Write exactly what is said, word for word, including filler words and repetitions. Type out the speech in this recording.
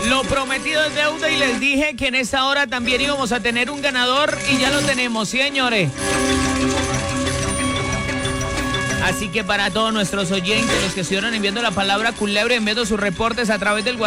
Lo prometido es deuda y les dije que en esta hora también íbamos a tener un ganador y ya lo tenemos, ¿sí, señores? Así que para todos nuestros oyentes, los que estuvieron enviando la palabra culebra, enviando sus reportes a través del WhatsApp,